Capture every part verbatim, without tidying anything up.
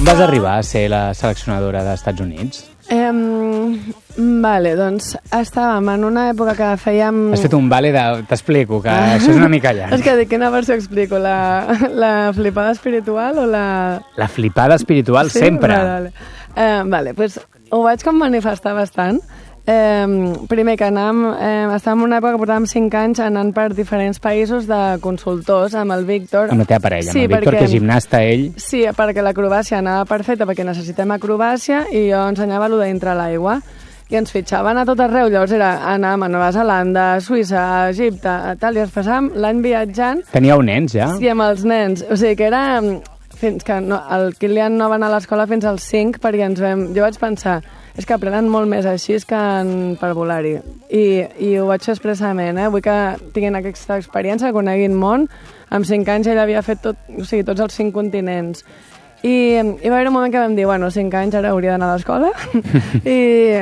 vas arribar a ser la seleccionadora dels Estats Units? Eh, vale, doncs estàvem en una època que fèiem... Has fet un vale de... T'explico, que ah. això és una mica llarg. És que de quina versió explico? La, la flipada espiritual o la... La flipada espiritual, sí? sempre. Vale, vale. Eh, vale, pues ho vaig com manifestar bastant. Eh, primer que anàvem, eh, estàvem en una època que portàvem cinc anys anant per diferents països de consultors amb el Víctor. Amb la teva parella, sí, amb el Víctor, perquè, que és gimnasta ell. Sí, perquè l'acrobàcia anava perfecta, perquè necessitem acrobàcia, i jo ensenyava allò dintre l'aigua. I ens fitxaven a tot arreu, llavors era anàvem a Nova Zelanda, a Suïssa, a Egipte, a tal, i ens passàvem l'any viatjant. Teníeu nens, ja? Sí, amb els nens. O sigui que era... Fins que no, el Kilian no va anar a l'escola fins als cinc, perquè ens vam... Jo vaig pensar, és que aprenen molt més així que en parvulari. I, I ho vaig fer expressament, eh? Vull que tinguin aquesta experiència, que coneguin món. Amb cinc anys ell havia fet tot, o sigui, tots els cinc continents. I, i va haver un moment que vam dir, bueno, cinc anys ara hauria d'anar a l'escola. I,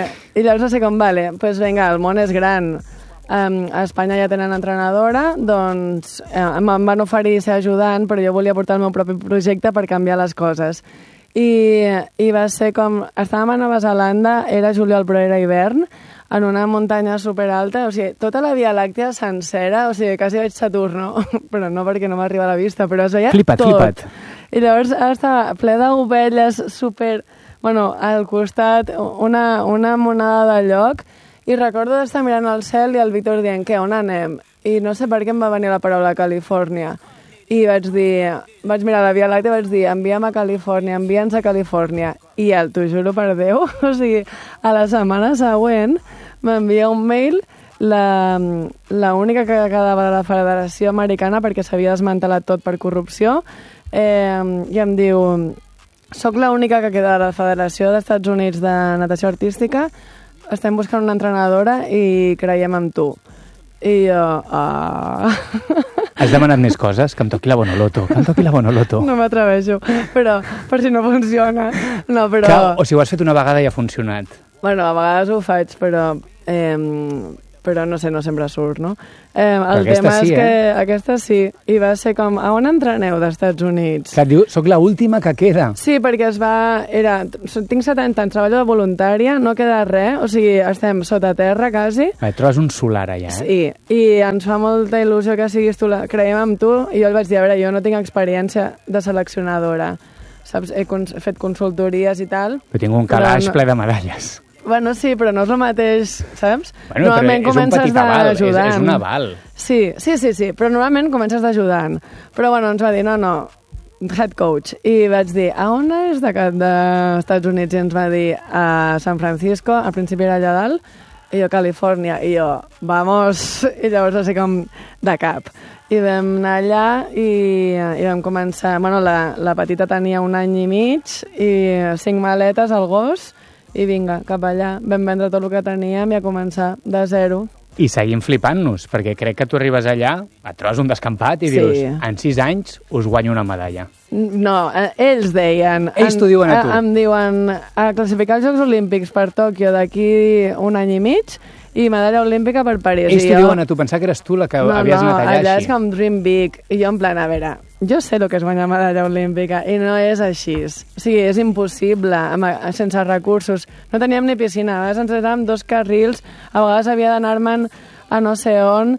I llavors va ser com, vale, pues vinga, el món és gran. Um, a Espanya ja tenen entrenadora, doncs eh, em van oferir ser ajudant, però jo volia portar el meu propi projecte per canviar les coses. I, i va ser com... Estàvem a Nova Zelanda, era juliol però era hivern, en una muntanya superalta, o sigui, tota la Via Làctea sencera, o sigui, quasi veig Saturno, però no perquè no m'arriba a la vista, però es veia flipat, tot. Flipat. I llavors estava ple d'ovelles, super... Bueno, al costat, una, una monada de lloc, i recordo d'estar mirant al cel i el Víctor dient, què, on anem? I no sé per què em va venir la paraula Califòrnia. I vaig dir, vaig mirar la Via Làctea i vaig dir, envia'm a Califòrnia, envia'ns a Califòrnia. I el, t'ho juro per Déu, o sigui, a la setmana següent m'envia un mail la, la única que quedava de la Federació Americana, perquè s'havia desmantelat tot per corrupció, eh, i em diu, soc l'única que queda de la Federació d'Estats Units de Natació Artística, estem buscant una entrenadora i creiem en tu. I jo... Ah. Has demanat més coses? Que em toqui la Bonoloto, que em toqui la Bonoloto. No m'atreveixo, però per si no funciona. No, però... Que, o si ho has fet una vegada i ha funcionat. Bueno, a vegades ho faig, però... Eh, però no sé, no sempre surt, no? Eh, el tema sí, és que eh? aquesta sí, i va ser com, a on entreneu d'Estats Units? Que et diu, soc l'última que queda. Sí, perquè es va... Era, tinc setanta anys, treballo de voluntària, no queda res, o sigui, estem sota terra, quasi. Et trobes un solar allà, eh? Sí, i ens fa molta il·lusió que siguis tu, la... creiem en tu, i jo el vaig dir, a veure, jo no tinc experiència de seleccionadora, saps? He cons... fet consultories i tal. Però tinc un calaix no... ple de medalles. Bueno, sí, però no és el mateix, saps? Bueno, normalment però és un petit aval, és, és un aval. Sí, sí, sí, sí, però normalment comences d'ajudant. Però bueno, ens va dir, no, no, head coach. I vaig dir, a on és d'Estats Units? I ens va dir, a San Francisco, al principi era allà dalt, i jo, Califòrnia, i jo, vamos, i llavors va ser com de cap. I vam anar allà i, i vam començar, bueno, la, la petita tenia un any i mig i cinc maletes al gos, i vinga, cap allà, vam vendre tot el que teníem i a començar de zero. I seguim flipant-nos, perquè crec que tu arribes allà, et trobes un descampat i sí. dius, en sis anys us guanyo una medalla. No, eh, ells deien... Ells t'ho diuen a tu. Eh, em diuen, a classificar els Jocs Olímpics per Tòquio d'aquí un any i mig i medalla olímpica per París. Ells t'ho jo... diuen a tu, pensar que eres tu la que no, havies no, anat allà, allà així. És com dream big. I jo en plan, a veure, jo sé el que és guanyar medalla olímpica i no és així. O sigui, és impossible, amb, sense recursos. No teníem ni piscina, a vegades ens anàvem dos carrils, a vegades havia d'anar-me'n a no sé on.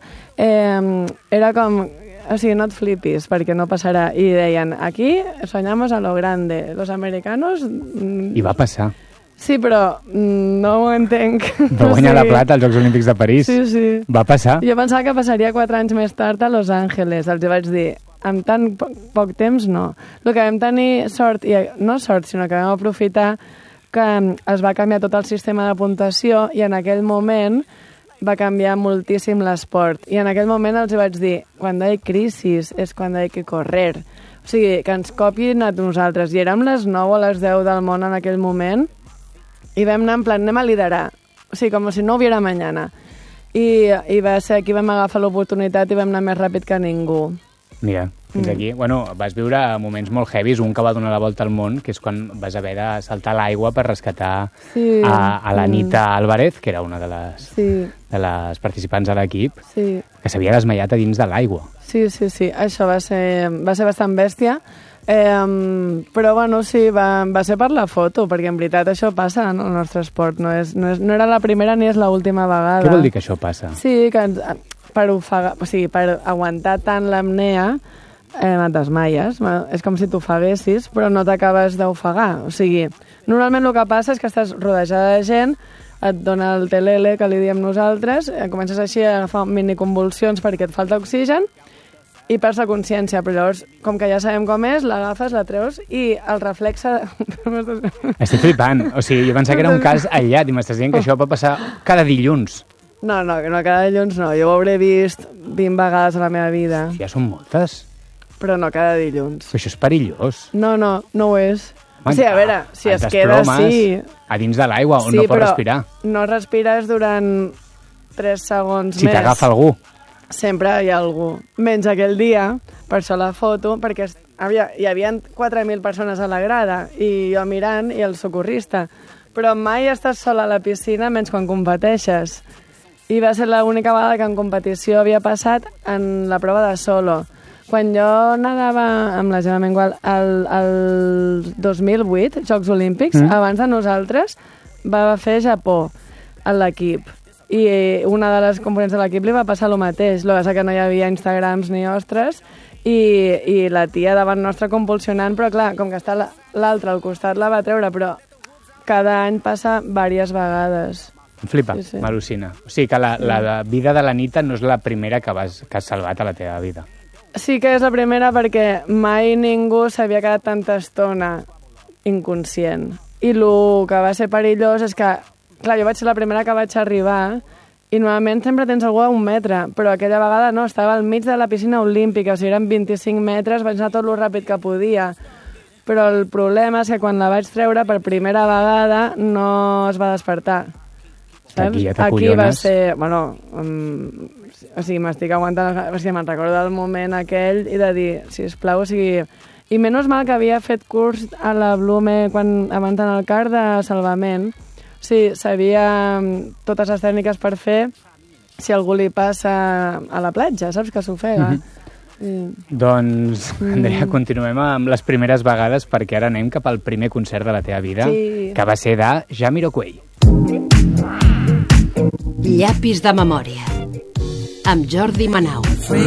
Eh, era com... O sigui, no et flipis, perquè no passarà. I deien, aquí soñamos a lo grande. Los americanos... I va passar. Sí, però no ho entenc. Va guanyar o sigui... la plata als Jocs Olímpics de París. Sí, sí. Va passar. Jo pensava que passaria quatre anys més tard a Los Angeles. Els vaig dir, amb tan poc, poc temps, no. El que vam tenir sort, i no sort, sinó que vam aprofitar que es va canviar tot el sistema de puntuació i en aquell moment va canviar moltíssim l'esport. I en aquell moment els vaig dir, quan hi ha crisi és quan hi ha que correr. O sigui, que ens copien a nosaltres. I érem les nou o les deu del món en aquell moment i vam anar en plan, anem a liderar. O sigui, com si no hubiera mañana. I, i va ser aquí vam agafar l'oportunitat i vam anar més ràpid que ningú. Mira, fins aquí. Mm. Bueno, vas viure moments molt heavies, un que va donar la volta al món, que és quan vas haver de saltar l'aigua per rescatar sí. a, a l'Anita mm. Álvarez, que era una de les, sí. de les participants de l'equip, sí. que s'havia desmaiat a dins de l'aigua. Sí, sí, sí. Això va ser, va ser bastant bèstia. Eh, però, bueno, sí, va, va ser per la foto, perquè en veritat això passa en el nostre esport. No, és, no, és, no era la primera ni és l'última vegada. Què vol dir que això passa? Sí, que ens, per, ofegar, o sigui, per aguantar tant l'apnea eh, et desmaies. És com si t'ofeguessis, però no t'acabes d'ofegar. O sigui, normalment el que passa és que estàs rodejada de gent, et dona el telele, que li diem nosaltres, eh, comences així a agafar miniconvulsions perquè et falta oxigen, i perds la consciència, però llavors, com que ja sabem com és, l'agafes, la treus i el reflexe... Estic flipant. O sigui, jo pensava que era un cas aïllat i m'estàs dient que això pot passar cada dilluns. No, no, no, cada dilluns no. Jo ho hauré vist vint vegades a la meva vida. Ja són moltes. Però no cada dilluns. Però això és perillós. No, no, no ho és. Man, o sigui, a veure, si es queda, sí. A dins de l'aigua, on sí, no pot respirar. No respires durant tres segons si més. Si t'agafa algú. Sempre hi ha algú. Menys aquell dia, per això la foto, perquè havia, hi havia quatre mil persones a la grada, i jo mirant, i el socorrista. Però mai estàs sola a la piscina, menys quan competeixes. I va ser l'única vegada que en competició havia passat en la prova de solo. Quan jo nadava amb la Gemma Mengual el, el dos mil vuit, Jocs Olímpics, mm. abans de nosaltres, va fer Japó a l'equip. I una de les components de l'equip li va passar el mateix. El que passa que no hi havia Instagrams ni ostres, i, i la tia davant nostra compulsionant, però clar, com que està l'altra al costat la va treure, però cada any passa diverses vegades. Em flipa, sí, sí. m'al·lucina. O sigui que la, la vida de l'Anita no és la primera que, vas, que has salvat a la teva vida. Sí que és la primera perquè mai ningú s'havia quedat tanta estona inconscient. I el que va ser perillós és que, clar, jo vaig ser la primera que vaig arribar i normalment sempre tens algú a un metre, però aquella vegada no, estava al mig de la piscina olímpica, o sigui, eren vint-i-cinc metres, vaig anar tot el ràpid que podia. Però el problema és que quan la vaig treure per primera vegada no es va despertar. Saps? Aquí ja Aquí va ser... Bueno, um, o sigui, m'estic aguantant... O sigui, me'n recordo del moment aquell i de dir, sisplau, o sigui... I menys mal que havia fet curs a la Blume quan, abans d'anar al car de salvament. O sigui, sabia totes les tècniques per fer si algú li passa a la platja, saps? Que s'ofega. Mm-hmm. Sí. Doncs, Andrea, continuem amb les primeres vegades perquè ara anem cap al primer concert de la teva vida, sí. que va ser de Jamiroquai. Llapis de memòria amb Jordi Manau.